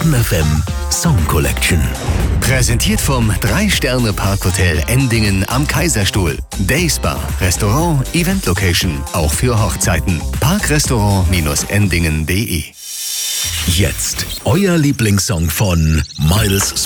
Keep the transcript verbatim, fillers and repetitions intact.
Baden F M Song Collection. Präsentiert vom drei Sterne Parkhotel Endingen am Kaiserstuhl. Dayspa, Restaurant, Event Location, auch für Hochzeiten. Parkrestaurant Endingen punkt de. Jetzt euer Lieblingssong von Miles